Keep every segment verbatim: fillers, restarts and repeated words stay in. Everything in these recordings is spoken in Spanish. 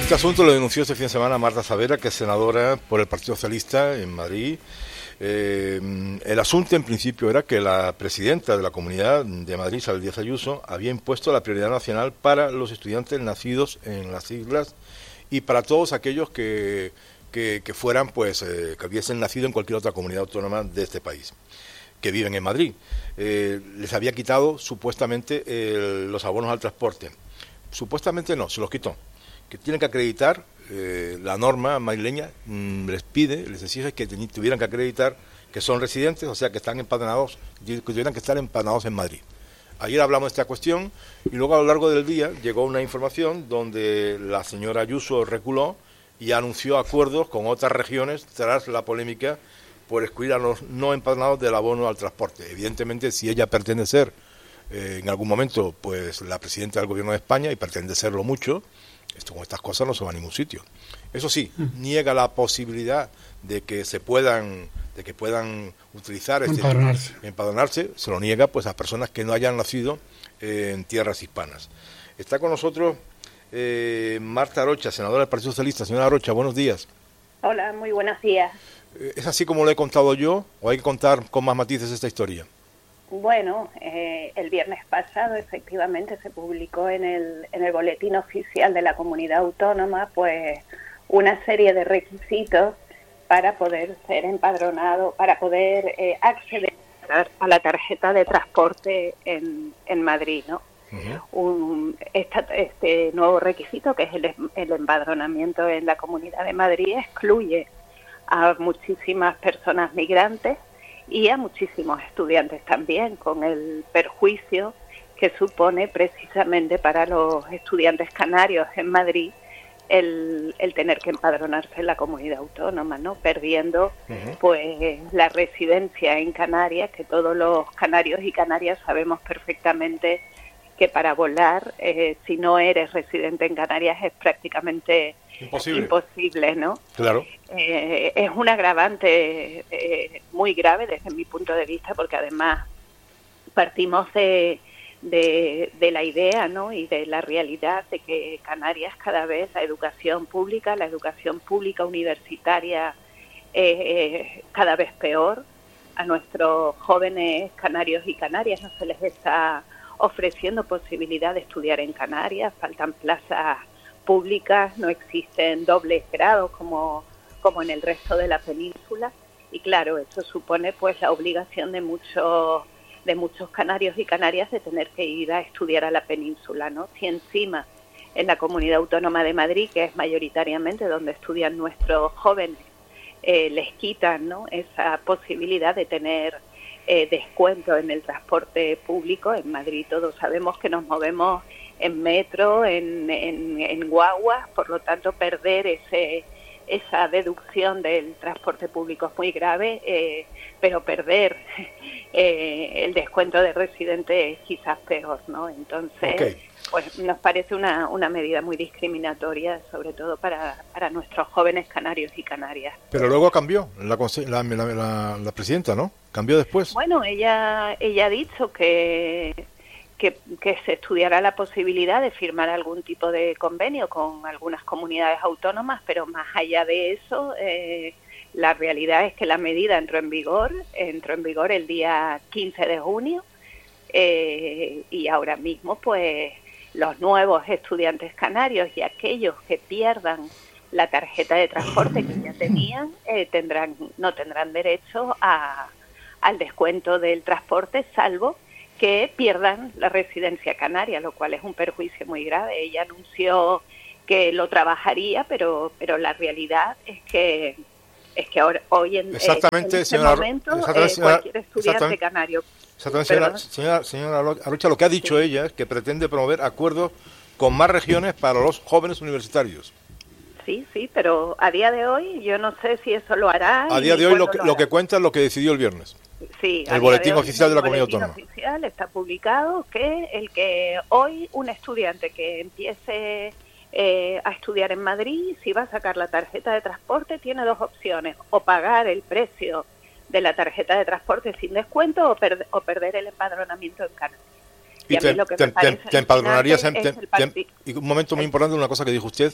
Este asunto lo denunció este fin de semana Marta Savera, que es senadora por el Partido Socialista en Madrid. Eh, el asunto en principio era que la presidenta de la Comunidad de Madrid, Isabel Díaz Ayuso, había impuesto la prioridad nacional para los estudiantes nacidos en las islas y para todos aquellos que, que, que fueran, pues, eh, que hubiesen nacido en cualquier otra comunidad autónoma de este país, que viven en Madrid. Eh, les había quitado supuestamente el, los abonos al transporte. Supuestamente no, se los quitó. Que tienen que acreditar, eh, la norma madrileña mmm, les pide, les exige que tuvieran que acreditar que son residentes, o sea, que están empadronados, que tuvieran que estar empadronados en Madrid. Ayer hablamos de esta cuestión y luego a lo largo del día llegó una información donde la señora Ayuso reculó y anunció acuerdos con otras regiones tras la polémica por excluir a los no empadronados del abono al transporte. Evidentemente, si ella pretende ser eh, en algún momento pues la presidenta del Gobierno de España, y pretende serlo mucho, esto con estas cosas no se va a ningún sitio. Eso sí, mm. niega la posibilidad de que se puedan, de que puedan utilizar este empadronarse. empadronarse, se lo niega pues a personas que no hayan nacido eh, en tierras hispanas. Está con nosotros eh, Marta Arocha, senadora del Partido Socialista. Señora Arocha, buenos días. Hola, muy buenos días. Eh, ¿Es así como lo he contado yo o hay que contar con más matices esta historia? Bueno, eh, el viernes pasado efectivamente se publicó en el, en el boletín oficial de la Comunidad Autónoma pues una serie de requisitos para poder ser empadronado, para poder eh, acceder a la tarjeta de transporte en, en Madrid, ¿no? Uh-huh. Un, esta, este nuevo requisito, que es el, el empadronamiento en la Comunidad de Madrid, excluye a muchísimas personas migrantes y a muchísimos estudiantes también, con el perjuicio que supone precisamente para los estudiantes canarios en Madrid el, el tener que empadronarse en la comunidad autónoma, ¿no? Perdiendo uh-huh. pues la residencia en Canarias, que todos los canarios y canarias sabemos perfectamente que para volar, eh, si no eres residente en Canarias, es prácticamente imposible, imposible ¿no? Claro. Eh, es un agravante eh, muy grave desde mi punto de vista, porque además partimos de, de, de la idea, ¿no? Y de la realidad de que Canarias cada vez la educación pública, la educación pública universitaria eh, cada vez peor. A nuestros jóvenes canarios y canarias no se les está ofreciendo posibilidad de estudiar en Canarias, faltan plazas públicas, no existen dobles grados como, como en el resto de la península, y claro, eso supone pues la obligación de muchos de muchos canarios y canarias de tener que ir a estudiar a la península, ¿no? Si encima en la Comunidad Autónoma de Madrid, que es mayoritariamente donde estudian nuestros jóvenes, eh, les quitan, ¿no?, esa posibilidad de tener Eh, descuento en el transporte público. En Madrid todos sabemos que nos movemos en metro, en, en, en guaguas, por lo tanto perder ese esa deducción del transporte público es muy grave, eh, pero perder eh, el descuento de residente es quizás peor, ¿no? Entonces, okay. pues nos parece una, una medida muy discriminatoria, sobre todo para, para nuestros jóvenes canarios y canarias. Pero luego cambió la, la, la, la, la presidenta, ¿no? ¿Cambió después? Bueno, ella ella ha dicho que, que, que se estudiará la posibilidad de firmar algún tipo de convenio con algunas comunidades autónomas, pero más allá de eso, eh, la realidad es que la medida entró en vigor, entró en vigor el día quince de junio, eh, y ahora mismo pues los nuevos estudiantes canarios y aquellos que pierdan la tarjeta de transporte que ya tenían, eh, tendrán no tendrán derecho a al descuento del transporte, salvo que pierdan la residencia canaria, lo cual es un perjuicio muy grave. Ella anunció que lo trabajaría, pero pero la realidad es que es que ahora, hoy en, exactamente, en este señora, momento exactamente, eh, cualquier estudiante canario. Exactamente, señora, señora, señora Arocha, lo que ha dicho sí. ella es que pretende promover acuerdos con más regiones para los jóvenes universitarios. Sí, sí, pero a día de hoy yo no sé si eso lo hará. A día de hoy lo que, lo que cuenta es lo que decidió el viernes. Sí, el boletín de oficial de la Comunidad Autónoma. El boletín oficial está publicado que el que hoy un estudiante que empiece eh, a estudiar en Madrid, si va a sacar la tarjeta de transporte, tiene dos opciones: o pagar el precio de la tarjeta de transporte sin descuento o, per, o perder el empadronamiento en Canarias. Y, y te, lo que te, te, te empadronarías en, te, te, y un momento muy importante, una cosa que dijo usted: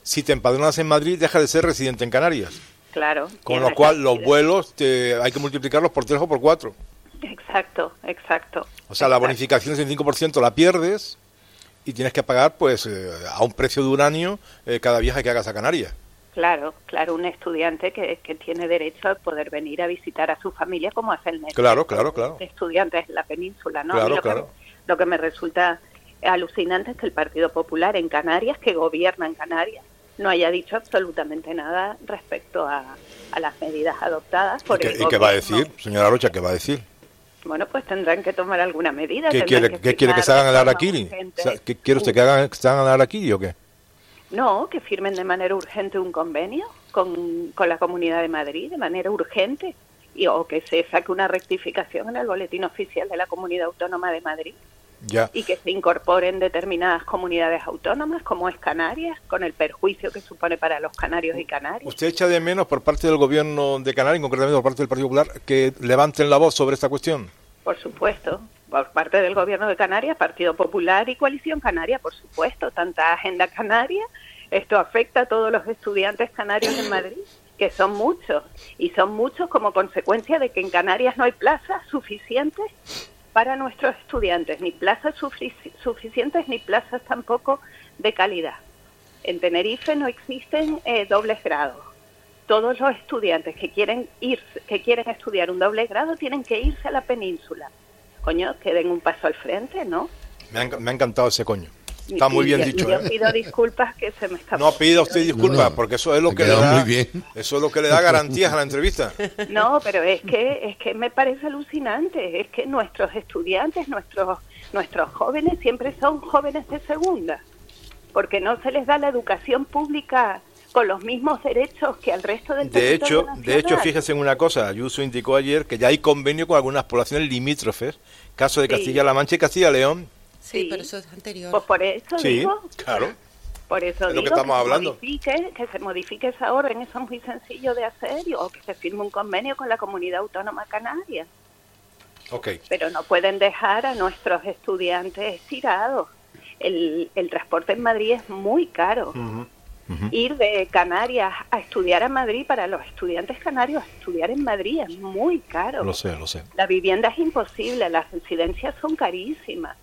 si te empadronas en Madrid, dejas de ser residente en Canarias. Claro. Con lo cual, los vuelos te, hay que multiplicarlos por tres o por cuatro. Exacto, exacto. O sea, exacto. La bonificación del cinco por ciento la pierdes y tienes que pagar pues eh, a un precio de un año eh, cada viaje que hagas a Canarias. Claro, claro, un estudiante que, que tiene derecho a poder venir a visitar a su familia como hace el neto. Claro, claro, claro. Estudiantes en la península, ¿no? Claro, a mí lo, claro. que, lo que me resulta alucinante es que el Partido Popular en Canarias, que gobierna en Canarias, no haya dicho absolutamente nada respecto a, a las medidas adoptadas por ¿Y el qué, ¿Y qué va a decir, señora Rocha? ¿Qué va a decir? Bueno, pues tendrán que tomar alguna medida. ¿Qué quiere que, ¿qué quiere que se hagan el harakiri? ¿Qué quiere usted que hagan que se hagan el harakiri o qué? No, que firmen de manera urgente un convenio con, con la Comunidad de Madrid, de manera urgente, y o que se saque una rectificación en el boletín oficial de la Comunidad Autónoma de Madrid. Ya. Y que se incorporen determinadas comunidades autónomas, como es Canarias, con el perjuicio que supone para los canarios y canarias. ¿Usted echa de menos por parte del gobierno de Canarias, concretamente por parte del Partido Popular, que levanten la voz sobre esta cuestión? Por supuesto, por parte del gobierno de Canarias, Partido Popular y Coalición Canaria, por supuesto, tanta agenda canaria. Esto afecta a todos los estudiantes canarios en Madrid, que son muchos, y son muchos como consecuencia de que en Canarias no hay plazas suficientes para nuestros estudiantes, ni plazas sufic- suficientes ni plazas tampoco de calidad. En Tenerife no existen eh, dobles grados. Todos los estudiantes que quieren irse, que quieren estudiar un doble grado tienen que irse a la península. Coño, que den un paso al frente, ¿no? Me ha, me ha encantado ese coño. Está muy bien yo, dicho. Yo ¿eh? pido disculpas que se me escapa. No pida usted disculpas, no, no. porque eso es lo que le da, muy bien. eso es lo que le da garantías a la entrevista. No, pero es que es que me parece alucinante. Es que nuestros estudiantes, nuestros nuestros jóvenes siempre son jóvenes de segunda, porque no se les da la educación pública con los mismos derechos que al resto del de hecho, nacional. De hecho, fíjese en una cosa, Ayuso indicó ayer que ya hay convenio con algunas poblaciones limítrofes, caso de Castilla-La sí. Mancha y Castilla-León. Sí, pero eso es anterior. Pues por eso sí, digo. claro. Por eso es digo lo que estamos que, hablando. Se modifique, que se modifique esa orden, eso es muy sencillo de hacer, o que se firme un convenio con la Comunidad Autónoma Canaria. Okay. Pero no pueden dejar a nuestros estudiantes tirados. El, el transporte en Madrid es muy caro. Uh-huh. Uh-huh. Ir de Canarias a estudiar a Madrid, para los estudiantes canarios, estudiar en Madrid es muy caro. Lo sé, lo sé. La vivienda es imposible, las residencias son carísimas.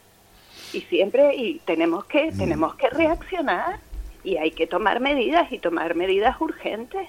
Y siempre y tenemos que mm. tenemos que reaccionar y hay que tomar medidas y tomar medidas urgentes.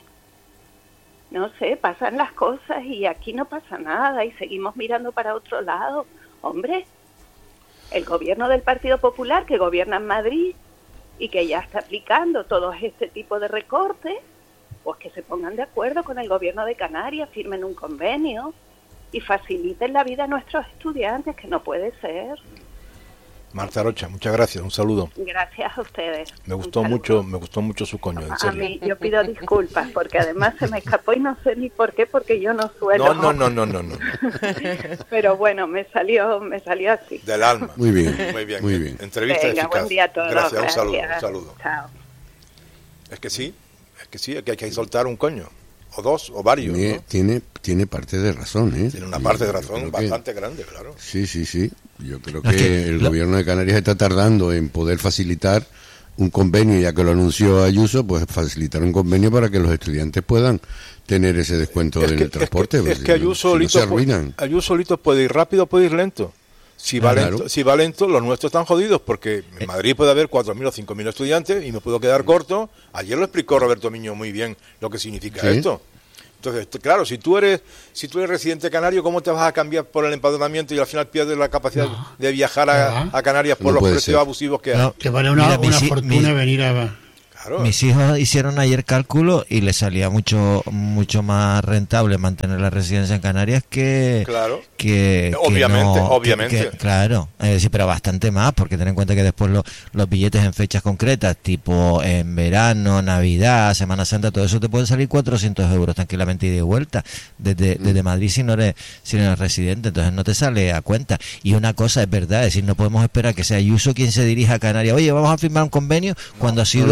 No sé, pasan las cosas y aquí no pasa nada y seguimos mirando para otro lado. Hombre, el gobierno del Partido Popular, que gobierna en Madrid y que ya está aplicando todo este tipo de recortes, pues que se pongan de acuerdo con el gobierno de Canarias, firmen un convenio y faciliten la vida a nuestros estudiantes, que no puede ser. Marta Rocha, muchas gracias, un saludo. Gracias a ustedes. Me gustó mucho, me gustó mucho su coño, en serio. A mí, yo pido disculpas, porque además se me escapó y no sé ni por qué, porque yo no suelo. No, no, no, no, no, no. Pero bueno, me salió, me salió así. Del alma. Muy bien, muy bien. Muy bien. Entrevista Venga, eficaz. Buen día a todos. Gracias, gracias. un saludo, un saludo. Chao. Es que sí, es que sí, es que hay que soltar un coño. O dos, o varios. Tiene, ¿no? tiene, tiene parte de razón, ¿eh? Tiene una parte yo, de razón bastante que, grande, claro. Sí, sí, sí. Yo creo que, que el lo... gobierno de Canarias está tardando en poder facilitar un convenio, ya que lo anunció Ayuso, pues facilitar un convenio para que los estudiantes puedan tener ese descuento en el transporte. Es que, es que Ayuso, si no se puede, Ayuso solito puede ir rápido, puede ir lento. Si va, claro. lento, si va lento, los nuestros están jodidos, porque en Madrid puede haber cuatro mil o cinco mil estudiantes y me puedo quedar corto. Ayer lo explicó Roberto Miño muy bien lo que significa ¿Sí? esto. Entonces, claro, si tú eres si tú eres residente canario, ¿cómo te vas a cambiar por el empadronamiento y al final pierdes la capacidad no. de viajar a, a Canarias por no los precios ser. abusivos que hay? No, que vale una, Mira, una mi, fortuna mi, venir a... Claro. Mis hijos hicieron ayer cálculo y les salía mucho mucho más rentable mantener la residencia en Canarias que claro que, que obviamente no, obviamente que, que, claro eh, sí, pero bastante más, porque ten en cuenta que después lo, los billetes en fechas concretas, tipo en verano, Navidad, Semana Santa, todo eso te puede salir cuatrocientos euros tranquilamente ida y de vuelta desde, mm. desde Madrid si no eres si no eres residente, entonces no te sale a cuenta. Y una cosa es verdad, es decir, no podemos esperar que sea Ayuso quien se dirija a Canarias, oye, vamos a firmar un convenio, no, cuando ha sido no, no, la propia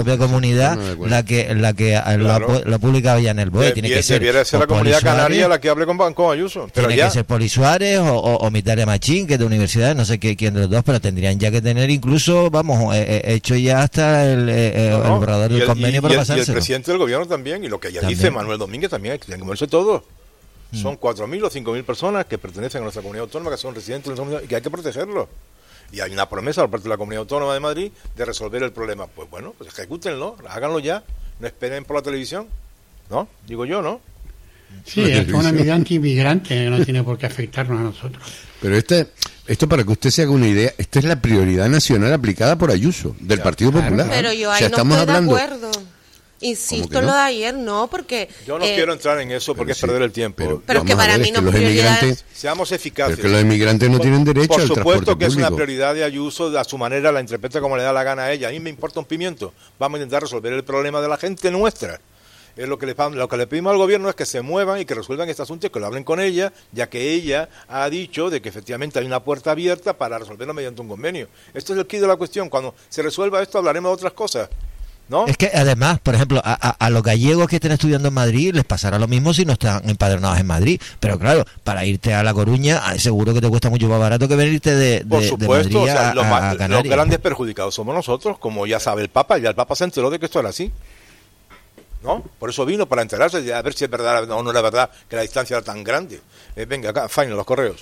propia comunidad no, la que la que claro. la, la publicaba ya en el B O E. De, tiene que ser, debiera ser la comunidad canaria la que hable con, con Ayuso. Pero tiene ya. que ser Poli Suárez o, o, o Mitaria Machín, que es de universidades, no sé qué, quién de los dos, pero tendrían ya que tener incluso, vamos, eh, eh, hecho ya hasta el, eh, no, no. el borrador del el, convenio y, para y pasárselo. Y el presidente del gobierno también, y lo que ya también dice Manuel Domínguez también, hay que tienen que moverse todo. Mm. Son cuatro mil o cinco mil personas que pertenecen a nuestra comunidad autónoma, que son residentes de nuestra comunidad y que hay que protegerlos. Y hay una promesa por parte de la Comunidad Autónoma de Madrid de resolver el problema. Pues bueno, pues ejecútenlo, háganlo ya, no esperen por la televisión, ¿no? Digo yo, ¿no? Sí, es una medida anti-inmigrante que no tiene por qué afectarnos a nosotros. Pero este, esto para que usted se haga una idea, esta es la prioridad nacional aplicada por Ayuso, del ya, Partido claro. Popular. Pero yo ahí o sea, no estamos estoy hablando... de acuerdo. Insisto, no? Lo de ayer no, porque... Yo no eh, quiero entrar en eso porque es sí, perder el tiempo. Pero, pero que para mí no es prioridad... Seamos eficaces. Pero que los inmigrantes no por, tienen derecho por al transporte supuesto que público. Es una prioridad de Ayuso, a su manera la interpreta como le da la gana a ella. A mí me importa un pimiento. Vamos a intentar resolver el problema de la gente nuestra. Es lo que, le, lo que le pedimos al gobierno es que se muevan y que resuelvan este asunto y que lo hablen con ella, ya que ella ha dicho de que efectivamente hay una puerta abierta para resolverlo mediante un convenio. Esto es el quid de la cuestión. Cuando se resuelva esto hablaremos de otras cosas. ¿No? Es que además, por ejemplo, a, a, a los gallegos que estén estudiando en Madrid les pasará lo mismo si no están empadronados en Madrid. Pero claro, para irte a La Coruña seguro que te cuesta mucho más barato que venirte de, de, por supuesto, de Madrid o sea, a, los, a, a Canarias. Los grandes perjudicados somos nosotros, como ya sabe el Papa. Ya el Papa se enteró de que esto era así, ¿no? Por eso vino, para enterarse de a ver si es verdad o no era verdad que la distancia era tan grande. Eh, venga, acá, Faina, los correos.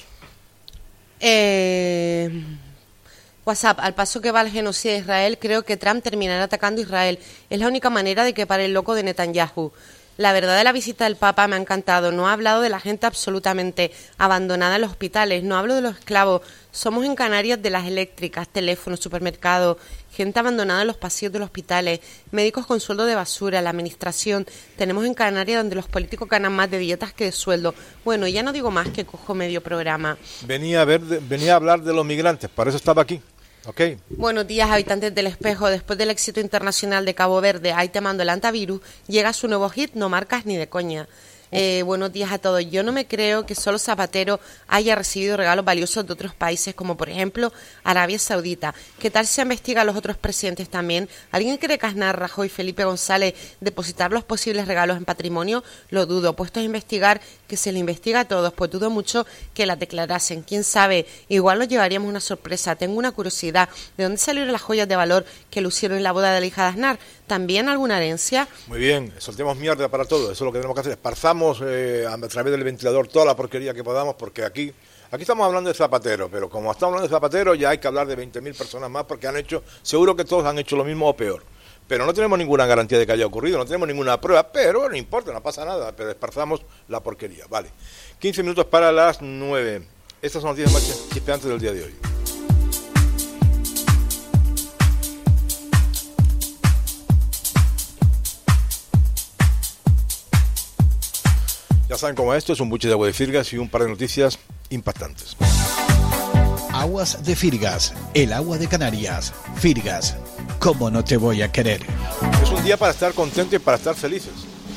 Eh... WhatsApp, al paso que va el genocidio de Israel, creo que Trump terminará atacando a Israel. Es la única manera de que pare el loco de Netanyahu. La verdad de la visita del Papa me ha encantado. No ha hablado de la gente absolutamente abandonada en los hospitales. No hablo de los esclavos. Somos en Canarias de las eléctricas, teléfonos, supermercados, gente abandonada en los pasillos de los hospitales, médicos con sueldo de basura, la administración. Tenemos en Canarias donde los políticos ganan más de dietas que de sueldo. Bueno, ya no digo más que cojo medio programa. Venía a ver, venía a hablar de los migrantes, para eso estaba aquí. Okay. Buenos días, habitantes del Espejo. Después del éxito internacional de Cabo Verde, ahí te mando el antivirus, llega su nuevo hit, No marcas ni de coña. Eh, buenos días a todos. Yo no me creo que solo Zapatero haya recibido regalos valiosos de otros países, como por ejemplo Arabia Saudita. ¿Qué tal se investiga a los otros presidentes también? ¿Alguien cree que Aznar, Rajoy y Felipe González depositar los posibles regalos en patrimonio? Lo dudo. Puestos a investigar, que se le investiga a todos, pues dudo mucho que las declarasen. ¿Quién sabe? Igual nos llevaríamos una sorpresa. Tengo una curiosidad. ¿De dónde salieron las joyas de valor que lucieron en la boda de la hija de Aznar? ¿También alguna herencia? Muy bien, soltemos mierda para todo. Eso es lo que tenemos que hacer. Esparzamos eh, a través del ventilador toda la porquería que podamos, porque aquí aquí estamos hablando de Zapatero, pero como estamos hablando de Zapatero ya hay que hablar de veinte mil personas más, porque han hecho, seguro que todos han hecho lo mismo o peor. Pero no tenemos ninguna garantía de que haya ocurrido, no tenemos ninguna prueba, pero no importa, no pasa nada, pero esparzamos la porquería. Vale, quince minutos para las nueve. Estas son las diez más chispeantes del día de hoy. Ya saben cómo esto es un buche de agua de Firgas y un par de noticias impactantes. Aguas de Firgas, el agua de Canarias. Firgas, ¿cómo no te voy a querer? Es un día para estar contentos y para estar felices.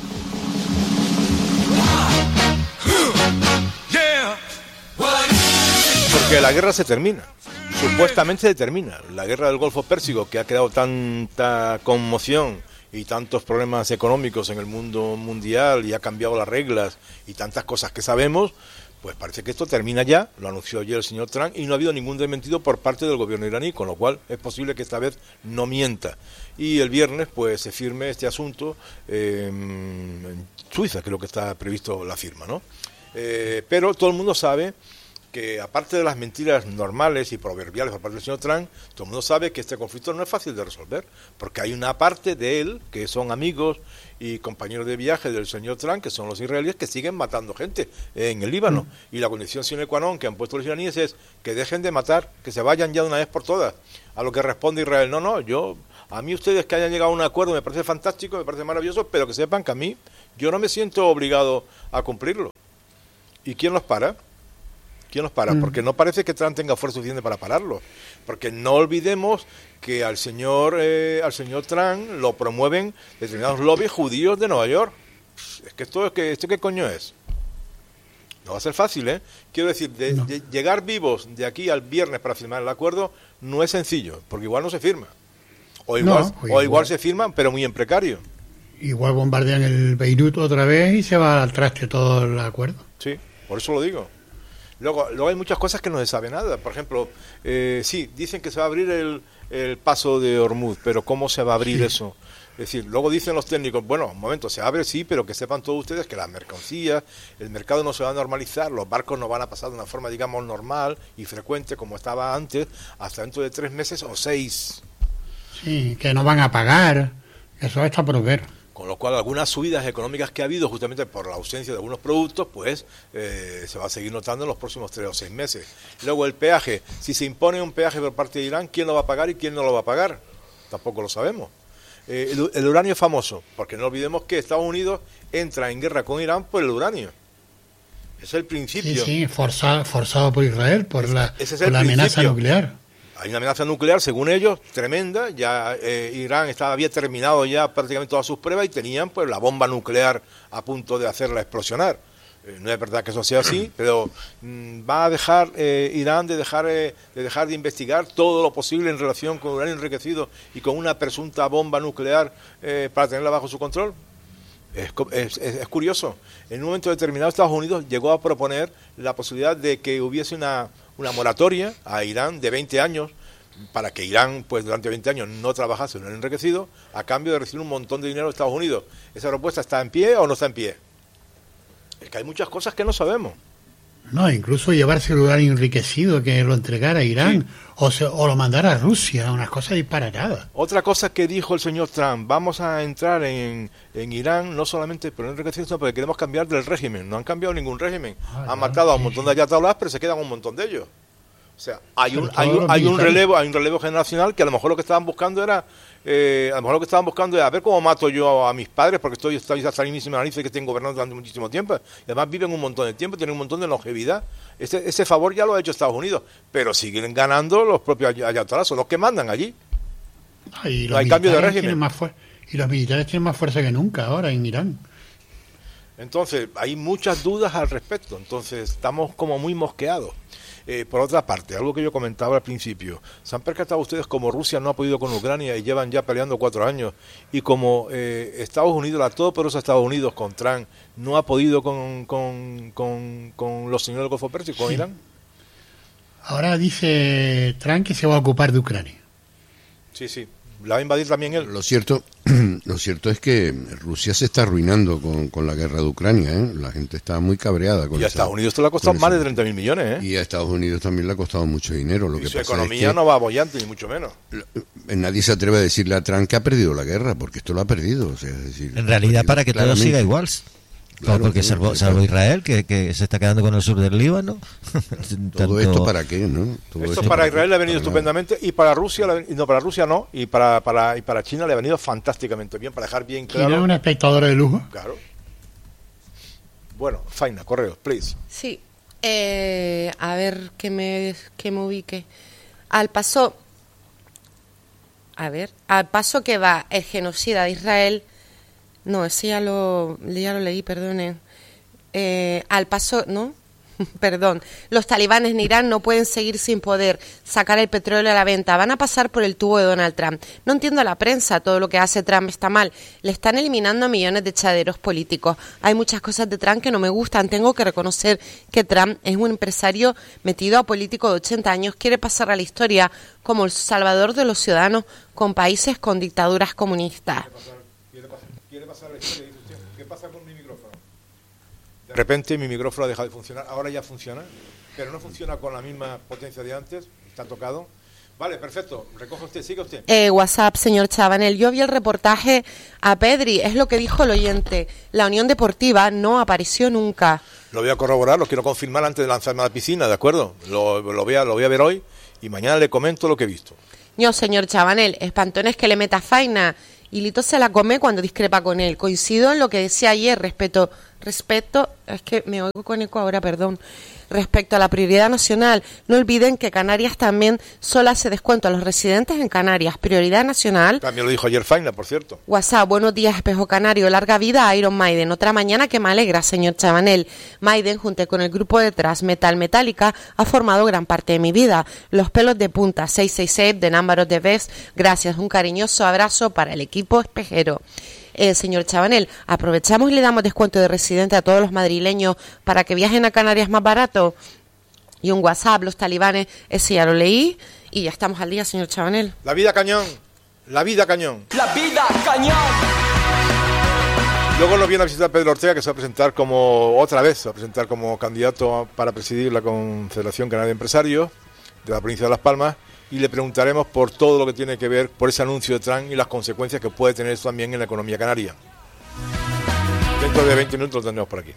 Porque la guerra se termina. Supuestamente se termina. La guerra del Golfo Pérsico, que ha creado tanta conmoción y tantos problemas económicos en el mundo mundial y ha cambiado las reglas y tantas cosas que sabemos, pues parece que esto termina ya, lo anunció ayer el señor Trump, y no ha habido ningún desmentido por parte del gobierno iraní, con lo cual es posible que esta vez no mienta. Y el viernes pues se firme este asunto eh, en Suiza, que es lo que está previsto la firma, ¿no? Eh, pero todo el mundo sabe que, aparte de las mentiras normales y proverbiales por parte del señor Trump, todo el mundo sabe que este conflicto no es fácil de resolver, porque hay una parte de él, que son amigos y compañeros de viaje del señor Trump, que son los israelíes, que siguen matando gente en el Líbano. Mm. Y la condición sine qua non que han puesto los iraníes es que dejen de matar, que se vayan ya de una vez por todas. A lo que responde Israel: no, no, yo, a mí ustedes que hayan llegado a un acuerdo me parece fantástico, me parece maravilloso, pero que sepan que a mí, yo no me siento obligado a cumplirlo. ¿Y quién los para? ¿Quién los para? Porque no parece que Trump tenga fuerza suficiente para pararlo. Porque no olvidemos que al señor eh, al señor Trump lo promueven determinados lobbies judíos de Nueva York. Es que esto, que, ¿esto qué coño es? No va a ser fácil, ¿eh? Quiero decir, de, no. de llegar vivos de aquí al viernes para firmar el acuerdo no es sencillo, porque igual no se firma. O igual, No, pues o igual, igual. se firman, pero muy en precario. Igual bombardean el Beirut otra vez y se va al traste todo el acuerdo. Sí, por eso lo digo. Luego, luego hay muchas cosas que no se sabe nada. Por ejemplo, eh, sí, dicen que se va a abrir el, el paso de Hormuz, pero ¿cómo se va a abrir Sí. eso? Es decir, luego dicen los técnicos, bueno, un momento, se abre sí, pero que sepan todos ustedes que las mercancías, el mercado no se va a normalizar, los barcos no van a pasar de una forma, digamos, normal y frecuente como estaba antes, hasta dentro de tres meses o seis. Sí, que no van a pagar. Eso está por ver. Con lo cual, algunas subidas económicas que ha habido justamente por la ausencia de algunos productos, pues eh, se va a seguir notando en los próximos tres o seis meses. Luego el peaje, si se impone un peaje por parte de Irán, ¿quién lo va a pagar y quién no lo va a pagar? Tampoco lo sabemos. Eh, el, el uranio es famoso, porque no olvidemos que Estados Unidos entra en guerra con Irán por el uranio. Ese es el principio. Sí, sí, forzado, forzado por Israel, por la, Ese es por el la amenaza principio. nuclear. Hay una amenaza nuclear, según ellos, tremenda. Ya eh, Irán estaba, había terminado ya prácticamente todas sus pruebas y tenían pues la bomba nuclear a punto de hacerla explosionar. Eh, no es verdad que eso sea así, pero mm, va a dejar eh, Irán de dejar eh, de dejar de investigar todo lo posible en relación con uranio enriquecido y con una presunta bomba nuclear eh, para tenerla bajo su control. Es, es, es, es curioso. En un momento determinado Estados Unidos llegó a proponer la posibilidad de que hubiese una, una moratoria a Irán de veinte años para que Irán pues durante veinte años no trabajase en el enriquecido a cambio de recibir un montón de dinero de Estados Unidos. ¿Esa propuesta está en pie o no está en pie? Es que hay muchas cosas que no sabemos. No, incluso llevarse el uranio enriquecido, que lo entregara a Irán, Sí. o, se, o lo mandara a Rusia, unas cosas disparatadas. Otra cosa que dijo el señor Trump, vamos a entrar en, en Irán no solamente por el enriquecido, sino porque queremos cambiar del régimen. No han cambiado ningún régimen. Ah, han claro, matado a un sí, montón sí. de ayatollahs, pero se quedan un montón de ellos. O sea, hay un, Sobre hay todo un, los hay un militares. relevo, hay un relevo generacional que a lo mejor lo que estaban buscando era, eh, a lo mejor lo que estaban buscando era a ver cómo mato yo a mis padres, porque estoy, estoy hasta la misma nariz que estén gobernando durante muchísimo tiempo. Y además viven un montón de tiempo, tienen un montón de longevidad. Ese, ese favor ya lo ha hecho Estados Unidos, pero siguen ganando los propios ay- ayatollahs, son los que mandan allí. Ah, y No los hay cambio de militares régimen. tienen más fuer- y los militares tienen más fuerza que nunca ahora en Irán. Entonces, hay muchas dudas al respecto. Entonces, estamos como muy mosqueados. Eh, por otra parte, algo que yo comentaba al principio, ¿se han percatado ustedes como Rusia no ha podido con Ucrania y llevan ya peleando cuatro años? Y como eh, Estados Unidos, la todopoderosa Estados Unidos con Trump, no ha podido con, con, con, con los señores del Golfo Pérsico, con Sí. Irán. Ahora dice Trump que se va a ocupar de Ucrania. Sí, sí. La va a invadir también él. Lo cierto, lo cierto es que Rusia se está arruinando con, con la guerra de Ucrania, ¿eh? La gente está muy cabreada con Y a esa- Estados Unidos esto le ha costado con más esa- de treinta mil millones, ¿eh? Y a Estados Unidos también le ha costado mucho dinero. Lo Y que su pasa economía es que no va bollante, ni mucho menos. eh, nadie se atreve a decirle a Trump que ha perdido la guerra, porque esto lo ha perdido. O sea, es decir, En lo ha realidad, perdido para que todo claramente. siga igual. Claro, porque claro, salvo, claro. salvo Israel, que, que se está quedando con el sur del Líbano. Todo Tanto- esto para qué, ¿no? Todo Esto esto para Israel le ha venido para nada. estupendamente y para Rusia, le ha venido- no, para Rusia no, y para, para, y para China le ha venido fantásticamente bien, para dejar bien China es claro. una espectadora de lujo. Claro. Bueno, Faina, correos, please. Sí. Eh, a ver que me, que me ubique. Al paso. A ver. Al paso que va el genocida de Israel. No, ese ya lo, ya lo leí, perdonen. Eh, al paso. ¿No? Perdón. Los talibanes en Irán no pueden seguir sin poder sacar el petróleo a la venta. Van a pasar por el tubo de Donald Trump. No entiendo a la prensa. Todo lo que hace Trump está mal. Le están eliminando a millones de chaderos políticos. Hay muchas cosas de Trump que no me gustan. Tengo que reconocer que Trump es un empresario metido a político de ochenta años. Quiere pasar a la historia como el salvador de los ciudadanos con países con dictaduras comunistas. ¿Quiere pasar la historia? Dice usted. ¿Qué pasa con mi micrófono? De repente mi micrófono ha dejado de funcionar. Ahora ya funciona, pero no funciona con la misma potencia de antes. Está tocado. Vale, perfecto. Recoja usted, siga usted. Eh, WhatsApp, señor Chabanel. Yo vi el reportaje a Pedri. Es lo que dijo el oyente. La Unión Deportiva no apareció nunca. Lo voy a corroborar, lo quiero confirmar antes de lanzarme a la piscina, ¿de acuerdo? Lo, lo, voy a, lo voy a ver hoy y mañana le comento lo que he visto. Yo, señor Chabanel, espantones que le meta faina. Y Lito se la come cuando discrepa con él. Coincido en lo que decía ayer respecto Respecto, es que me oigo con eco ahora, perdón. Respecto a la prioridad nacional, no olviden que Canarias también solo hace descuento a los residentes en Canarias. Prioridad nacional. También lo dijo ayer Faina, por cierto. WhatsApp, buenos días, Espejo Canario. Larga vida a Iron Maiden. Otra mañana que me alegra, señor Chabanel. Maiden, junto con el grupo detrás Metal Metallica, ha formado gran parte de mi vida. Los pelos de punta, seis seis seis de Number of the Best. Gracias, un cariñoso abrazo para el equipo espejero. Eh, señor Chabanel, aprovechamos y le damos descuento de residente a todos los madrileños para que viajen a Canarias más barato. Y un WhatsApp, los talibanes, ese ya lo leí y ya estamos al día, señor Chabanel. La vida cañón, la vida cañón. La vida cañón. Luego nos viene a visitar Pedro Ortega, que se va a presentar como, otra vez, se va a presentar como candidato para presidir la Confederación Canaria de Empresarios de la provincia de Las Palmas. Y le preguntaremos por todo lo que tiene que ver por ese anuncio de Trump y las consecuencias que puede tener eso también en la economía canaria. Dentro de veinte minutos lo tendremos por aquí.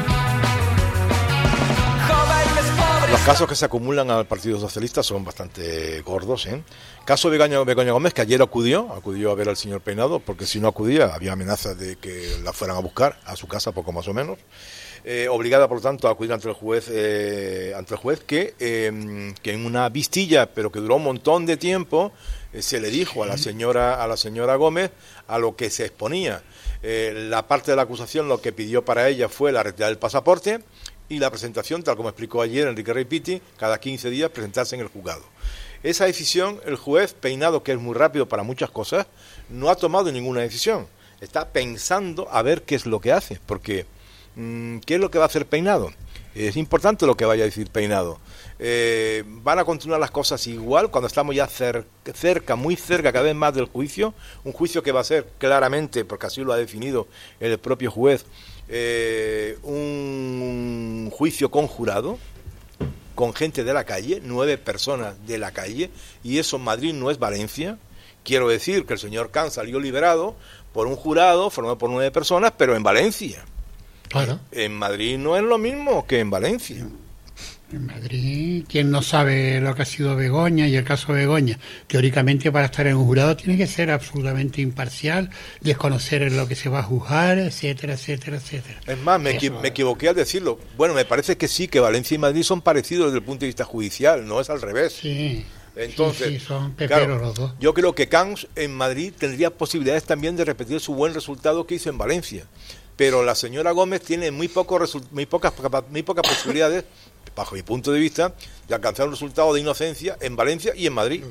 Los casos que se acumulan al Partido Socialista son bastante gordos, ¿eh? Caso de Begoña, Begoña Gómez, que ayer acudió, acudió a ver al señor Peinado, porque si no acudía había amenazas de que la fueran a buscar a su casa, poco más o menos. Eh, obligada, por tanto, a acudir ante el juez, eh, ante el juez que, eh, que en una vistilla, pero que duró un montón de tiempo, eh, se le dijo a la señora a la señora Gómez a lo que se exponía. Eh, la parte de la acusación lo que pidió para ella fue la retirada del pasaporte y la presentación, tal como explicó ayer Enrique Reipiti, cada quince días presentarse en el juzgado. Esa decisión, el juez Peinado, que es muy rápido para muchas cosas, no ha tomado ninguna decisión. Está pensando a ver qué es lo que hace, porque ¿qué es lo que va a hacer Peinado? Es importante lo que vaya a decir Peinado. Eh, ¿Van a continuar las cosas igual cuando estamos ya cer- cerca, muy cerca cada vez más del juicio? Un juicio que va a ser claramente, porque así lo ha definido el propio juez, eh, un juicio conjurado, con gente de la calle, nueve personas de la calle, y eso en Madrid no es Valencia. Quiero decir que el señor Khan salió liberado por un jurado formado por nueve personas, pero en Valencia. Claro. En Madrid no es lo mismo que en Valencia. En Madrid, quien no sabe lo que ha sido Begoña y el caso Begoña, teóricamente para estar en un jurado tiene que ser absolutamente imparcial, desconocer en lo que se va a juzgar, etcétera, etcétera, etcétera. Es más, me, equi- me equivoqué al decirlo. Bueno, me parece que sí, que Valencia y Madrid son parecidos desde el punto de vista judicial, no es al revés. Sí. Entonces, sí, sí, son peperos claro, los dos. yo creo que Camps en Madrid tendría posibilidades también de repetir su buen resultado que hizo en Valencia. Pero la señora Gómez tiene muy, poco resu- muy, pocas, muy pocas posibilidades, bajo mi punto de vista, de alcanzar un resultado de inocencia en Valencia y en Madrid.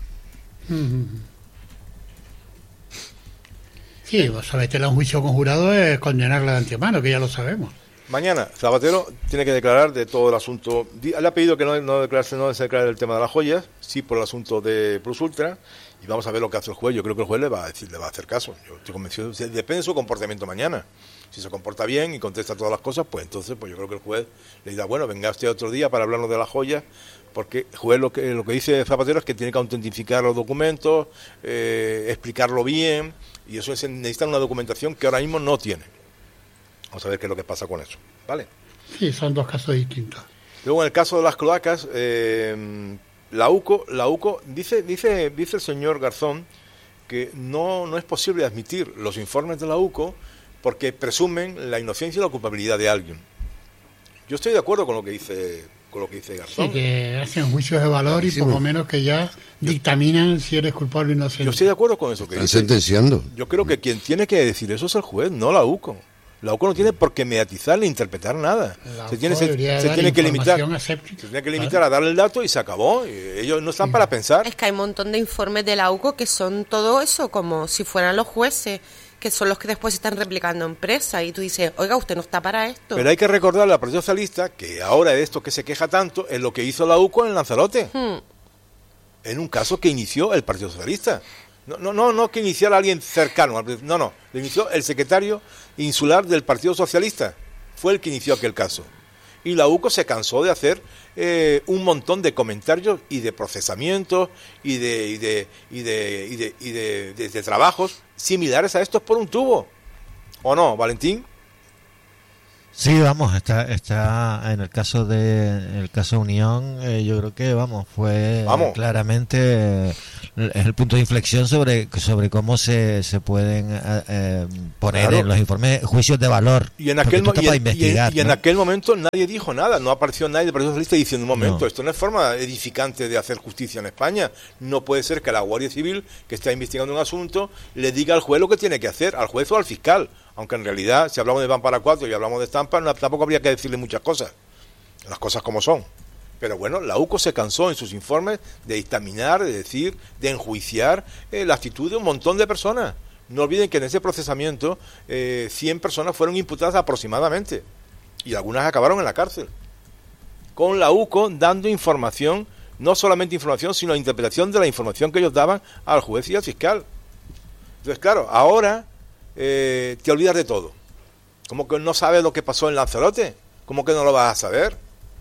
Sí, pues someterla a un juicio conjurado es condenarla de antemano, que ya lo sabemos. Mañana, Zapatero tiene que declarar de todo el asunto. Le ha pedido que no, no declararse, no se declare el tema de las joyas, sí por el asunto de Plus Ultra, y vamos a ver lo que hace el juez. Yo creo que el juez le va a decir, le va a hacer caso. Yo estoy convencido, depende de su comportamiento mañana. Si se comporta bien y contesta todas las cosas, pues entonces pues yo creo que el juez le dirá, bueno, venga usted otro día para hablarnos de las joyas, porque el juez lo que, lo que dice Zapatero es que tiene que autentificar los documentos, eh, explicarlo bien, y eso es, necesita una documentación que ahora mismo no tiene. Vamos a ver qué es lo que pasa con eso, ¿vale? Sí, son dos casos distintos. Luego, en el caso de las cloacas, eh, la UCO, la UCO dice, dice, dice el señor Garzón que no, no es posible admitir los informes de la UCO porque presumen la inocencia y la culpabilidad de alguien. Yo estoy de acuerdo con lo que dice, con lo que dice Garzón. Sí, que hacen juicios de valor y por lo menos que ya dictaminan si eres culpable o inocente. Yo estoy de acuerdo con eso que Están dice. sentenciando. Yo creo que quien tiene que decir eso es el juez, no la UCO. La UCO no tiene por qué mediatizar ni interpretar nada. La Se tiene, UCO se, debería se dar tiene que limitar, información aséptica. se tiene que limitar a darle el dato y se acabó. Y ellos no están para pensar. Es que hay un montón de informes de la UCO que son todo eso, como si fueran los jueces, que son los que después están replicando en prensa. Y tú dices, oiga, usted no está para esto. Pero hay que recordarle al Partido Socialista que ahora de esto que se queja tanto es lo que hizo la UCO en Lanzarote. Hmm. En un caso que inició el Partido Socialista. No, no, no, no que iniciara alguien cercano. No, no. Lo inició el secretario insular del Partido Socialista. Fue el que inició aquel caso. Y la UCO se cansó de hacer eh, un montón de comentarios y de procesamientos y de y de y de y de, y de, de, de trabajos similares a estos por un tubo. ¿O no, Valentín? Sí, vamos, está está en el caso de en el caso Unión, eh, yo creo que vamos fue Vamos. claramente es el punto de inflexión sobre sobre cómo se, se pueden eh, poner claro. en los informes juicios de valor. Y en aquel, mo- y, para en, investigar, y, en, y en ¿no? aquel momento nadie dijo nada, no apareció nadie del Partido Socialista diciendo un momento, No. esto no es forma edificante de hacer justicia en España. No puede ser que la Guardia Civil, que está investigando un asunto, le diga al juez lo que tiene que hacer, al juez o al fiscal. Aunque en realidad, si hablamos de Pampara cuatro y hablamos de estampas, no, tampoco habría que decirle muchas cosas. Las cosas como son. Pero bueno, la U C O se cansó en sus informes de dictaminar, de decir, de enjuiciar eh, la actitud de un montón de personas. No olviden que en ese procesamiento eh, cien personas fueron imputadas aproximadamente y algunas acabaron en la cárcel. Con la U C O dando información, no solamente información, sino interpretación de la información que ellos daban al juez y al fiscal. Entonces, claro, ahora eh, te olvidas de todo. ¿Cómo que no sabes lo que pasó en Lanzarote? ¿Cómo que no lo vas a saber?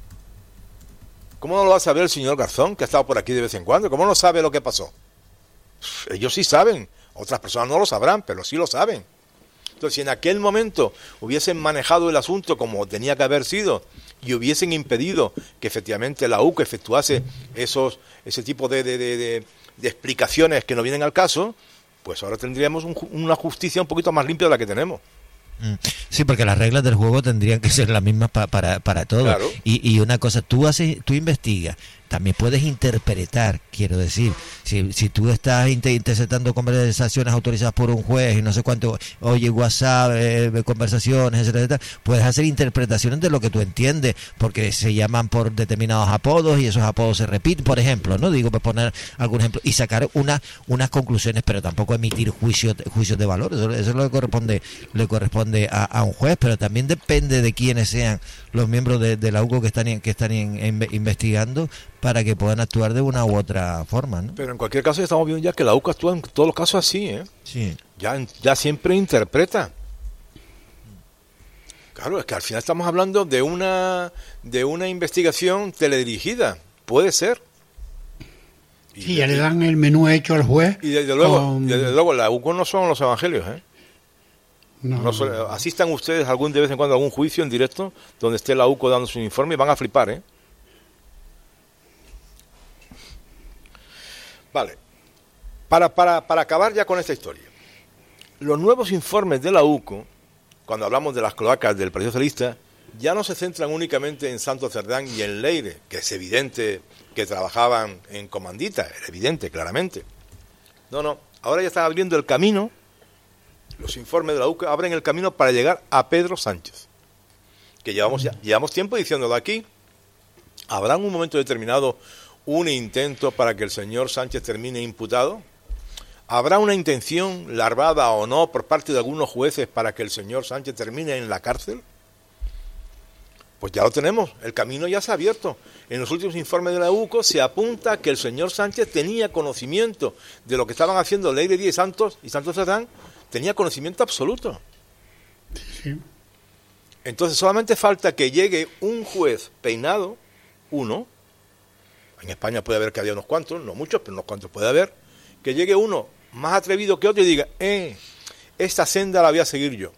¿Cómo no lo va a saber el señor Garzón, que ha estado por aquí de vez en cuando? ¿Cómo no sabe lo que pasó? Ellos sí saben, otras personas no lo sabrán, pero sí lo saben. Entonces, si en aquel momento hubiesen manejado el asunto como tenía que haber sido y hubiesen impedido que efectivamente la U C O efectuase esos, ese tipo de, de, de, de, de explicaciones que no vienen al caso, pues ahora tendríamos un, una justicia un poquito más limpia de la que tenemos. Sí, porque las reglas del juego tendrían que ser las mismas pa, para, para todos. Claro. Y, y una cosa, tú haces, tú investigas, también puedes interpretar, quiero decir, si, si tú estás inter interceptando conversaciones autorizadas por un juez y no sé cuánto, oye, WhatsApp, eh, conversaciones, etcétera, etcétera, puedes hacer interpretaciones de lo que tú entiendes, porque se llaman por determinados apodos y esos apodos se repiten, por ejemplo, no digo, para poner algún ejemplo, y sacar una, unas conclusiones, pero tampoco emitir juicios juicios de valor. Eso, eso es lo que corresponde, le corresponde a, a un juez, pero también depende de quiénes sean los miembros de, de la U C O que están, que están in, in, investigando, para que puedan actuar de una u otra forma, ¿no? Pero en cualquier caso ya estamos viendo ya que la U C O actúa en todos los casos así, ¿eh? Sí. Ya, ya siempre interpreta. Claro, es que al final estamos hablando de una de una investigación teledirigida. Puede ser. Y Sí, de, ya le dan el menú hecho al juez. Y desde luego, con... desde luego la U C O no son los evangelios, ¿eh? No, No son, asistan ustedes algún de vez en cuando a algún juicio en directo donde esté la U C O dando su informe y van a flipar, ¿eh? Vale, para, para, para acabar ya con esta historia, los nuevos informes de la U C O, cuando hablamos de las cloacas del Partido Socialista, ya no se centran únicamente en Santo Cerdán y en Leire, que es evidente que trabajaban en comandita, era evidente, claramente. No, no, ahora ya están abriendo el camino, los informes de la U C O abren el camino para llegar a Pedro Sánchez, que llevamos, ya, llevamos tiempo diciéndolo aquí. ¿Habrá en un momento determinado un intento para que el señor Sánchez termine imputado? ¿Habrá una intención, larvada o no, por parte de algunos jueces para que el señor Sánchez termine en la cárcel? Pues ya lo tenemos, el camino ya se ha abierto. En los últimos informes de la U C O se apunta que el señor Sánchez tenía conocimiento de lo que estaban haciendo Leire Díez Santos y Santos Cerdán, tenía conocimiento absoluto. Sí. Entonces solamente falta que llegue un juez peinado, uno. En España puede haber que haya unos cuantos, no muchos, pero unos cuantos puede haber, que llegue uno más atrevido que otro y diga, eh, esta senda la voy a seguir yo.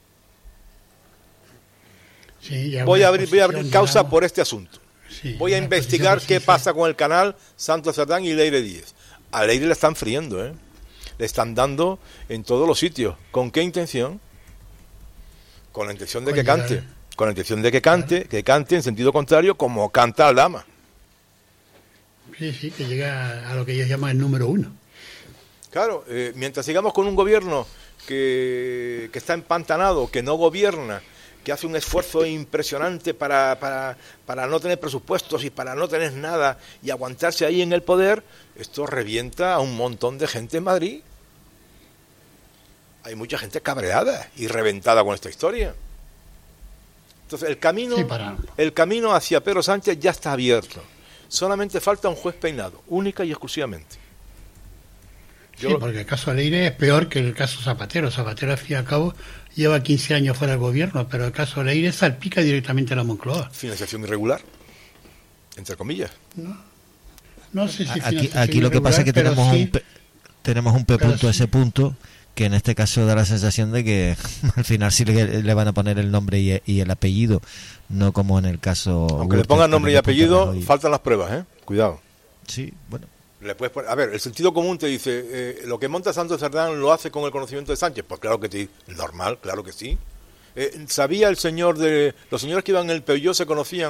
Sí, ya Voy a una abrir, voy a abrir posición, causa digamos, por este asunto. sí, Voy a una investigar posición qué pasa con el canal Santo Cerdán y Leire Díez. A Leire le están friendo, ¿eh? Le están dando en todos los sitios. ¿Con qué intención? Con la intención de Con que llegar- cante. Con la intención de que cante, que cante en sentido contrario como canta Aldama. Sí, sí, que llega a lo que ellos llaman el número uno. Claro, eh, mientras sigamos con un gobierno que, que está empantanado, que no gobierna, que hace un esfuerzo impresionante para, para, para no tener presupuestos y para no tener nada y aguantarse ahí en el poder, esto revienta a un montón de gente en Madrid. Hay mucha gente cabreada y reventada con esta historia. Entonces el camino, Sí, para- el camino hacia Pedro Sánchez ya está abierto. Solamente falta un juez peinado, única y exclusivamente. Yo- Sí, porque el caso Leire es peor que el caso Zapatero. Zapatero, al fin y al cabo, lleva quince años fuera del gobierno, pero el caso Leire salpica directamente a la Moncloa. Financiación irregular, entre comillas. No sé si Aquí, financiación aquí lo que pasa es que irregular, tenemos pero sí, un, P, tenemos un P pero punto a sí. ese punto, que en este caso da la sensación de que al final sí le, le van a poner el nombre y, y el apellido, no como en el caso... Aunque le Gürtel, pongan con nombre y el punto apellido, Rajoy. faltan las pruebas, ¿eh? Cuidado. Sí, bueno. Le Le puedes poner, a ver, el sentido común te dice, eh, lo que monta Santos Cerdán lo hace con el conocimiento de Sánchez. Pues claro que te, normal, claro que sí. Eh, ¿Sabía el señor de... Los señores que iban en el Peugeot se conocían?